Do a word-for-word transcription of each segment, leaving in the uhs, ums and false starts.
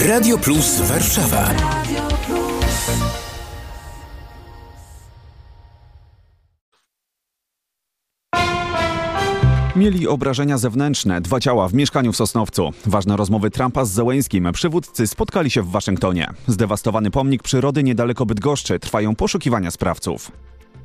Radio Plus Warszawa. Mieli obrażenia zewnętrzne, dwa ciała w mieszkaniu w Sosnowcu. Ważne rozmowy Trumpa z Zełenskim. Przywódcy spotkali się w Waszyngtonie. Zdewastowany pomnik przyrody niedaleko Bydgoszczy. Trwają poszukiwania sprawców.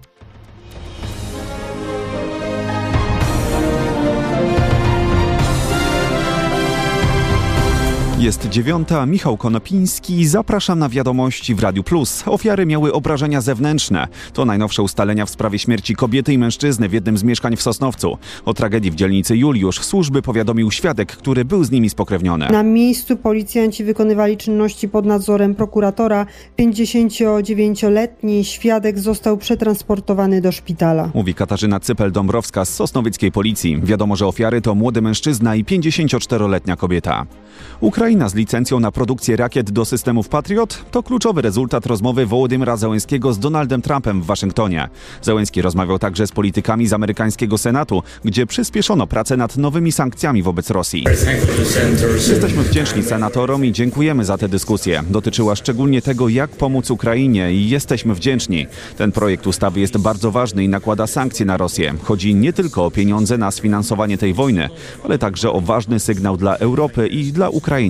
Jest dziewiąta, Michał Konopiński, zapraszam na wiadomości w Radiu Plus. Ofiary miały obrażenia zewnętrzne. To najnowsze ustalenia w sprawie śmierci kobiety i mężczyzny w jednym z mieszkań w Sosnowcu. O tragedii w dzielnicy Juliusz służby powiadomił świadek, który był z nimi spokrewniony. Na miejscu policjanci wykonywali czynności pod nadzorem prokuratora. pięćdziesięciodziewięcioletni świadek został przetransportowany do szpitala. Mówi Katarzyna Cypel-Dąbrowska z sosnowieckiej policji. Wiadomo, że ofiary to młody mężczyzna i pięćdziesięcioczteroletnia kobieta. Ukraina z licencją na produkcję rakiet do systemów Patriot to kluczowy rezultat rozmowy Wołodymyra Zełenskiego z Donaldem Trumpem w Waszyngtonie. Zełenski rozmawiał także z politykami z amerykańskiego Senatu, gdzie przyspieszono pracę nad nowymi sankcjami wobec Rosji. Jesteśmy wdzięczni senatorom i dziękujemy za tę dyskusję. Dotyczyła szczególnie tego, jak pomóc Ukrainie i jesteśmy wdzięczni. Ten projekt ustawy jest bardzo ważny i nakłada sankcje na Rosję. Chodzi nie tylko o pieniądze na sfinansowanie tej wojny, ale także o ważny sygnał dla Europy i dla Ukrainy.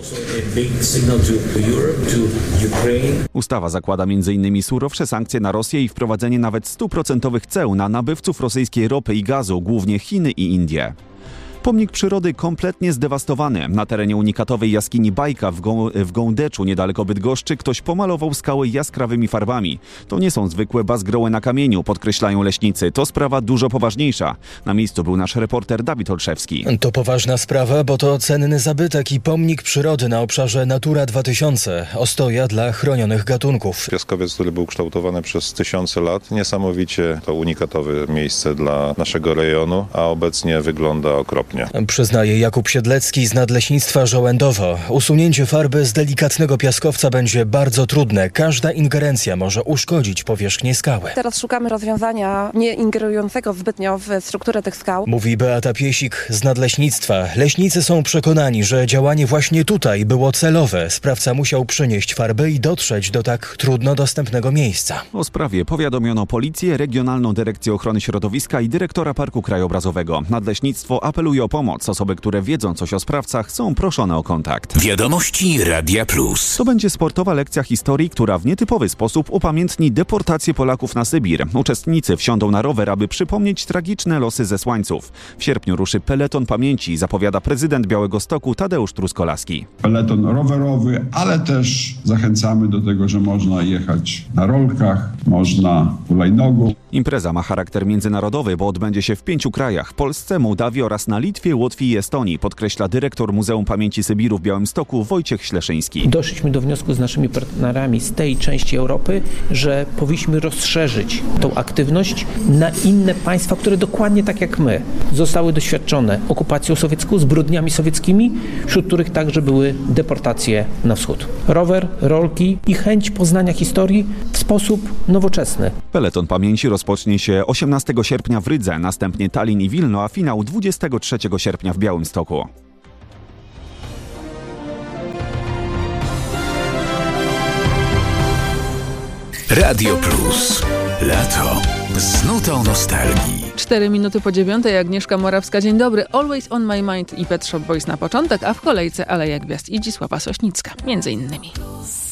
Ustawa zakłada między innymi surowsze sankcje na Rosję i wprowadzenie nawet stuprocentowych ceł na nabywców rosyjskiej ropy i gazu, głównie Chiny i Indie. Pomnik przyrody kompletnie zdewastowany. Na terenie unikatowej jaskini Bajka w, Gą- w Gołdeczu, niedaleko Bydgoszczy, ktoś pomalował skały jaskrawymi farbami. To nie są zwykłe bazgroły na kamieniu, podkreślają leśnicy. To sprawa dużo poważniejsza. Na miejscu był nasz reporter Dawid Olszewski. To poważna sprawa, bo to cenny zabytek i pomnik przyrody na obszarze Natura dwa tysiące. Ostoja dla chronionych gatunków. Piaskowiec, który był kształtowany przez tysiące lat. Niesamowicie to unikatowe miejsce dla naszego rejonu, a obecnie wygląda okropnie. Przyznaje Jakub Siedlecki z Nadleśnictwa Żołędowo. Usunięcie farby z delikatnego piaskowca będzie bardzo trudne. Każda ingerencja może uszkodzić powierzchnię skały. Teraz szukamy rozwiązania nie ingerującego zbytnio w strukturę tych skał. Mówi Beata Piesik z Nadleśnictwa. Leśnicy są przekonani, że działanie właśnie tutaj było celowe. Sprawca musiał przynieść farbę i dotrzeć do tak trudno dostępnego miejsca. O sprawie powiadomiono Policję, Regionalną Dyrekcję Ochrony Środowiska i dyrektora Parku Krajobrazowego. Nadleśnictwo apeluje o pomoc. Osoby, które wiedzą coś o sprawcach, są proszone o kontakt. Wiadomości Radia Plus. To będzie sportowa lekcja historii, która w nietypowy sposób upamiętni deportację Polaków na Sybir. Uczestnicy wsiądą na rower, aby przypomnieć tragiczne losy zesłańców. W sierpniu ruszy peleton pamięci, zapowiada prezydent Białegostoku Tadeusz Truskolaski. Peleton rowerowy, ale też zachęcamy do tego, że można jechać na rolkach, można hulajnogą. Impreza ma charakter międzynarodowy, bo odbędzie się w pięciu krajach: Polsce, Mołdawii oraz na Litwie, Łotwie i Estonii, podkreśla dyrektor Muzeum Pamięci Sybiru w Białymstoku Wojciech Śleszyński. Doszliśmy do wniosku z naszymi partnerami z tej części Europy, że powinniśmy rozszerzyć tą aktywność na inne państwa, które dokładnie tak jak my zostały doświadczone okupacją sowiecką, zbrodniami sowieckimi, wśród których także były deportacje na wschód. Rower, rolki i chęć poznania historii w sposób nowoczesny. Peleton pamięci rozpocznie się osiemnastego sierpnia w Rydze, następnie Tallin i Wilno, a finał dwudziestego trzeciego sierpnia w Białymstoku. Radio Plus. Lato z nutą nostalgii. Cztery minuty po dziewiątej, Agnieszka Morawska. Dzień dobry. Always on my mind i Pet Shop Boys na początek, a w kolejce Aleja Gwiazd i Dzisława Sośnicka. Między innymi.